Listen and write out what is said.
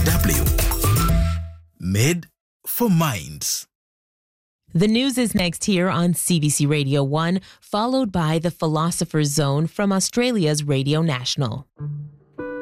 DW. Made for Minds. The news is next here on CBC Radio 1, followed by the Philosopher's Zone from Australia's Radio National.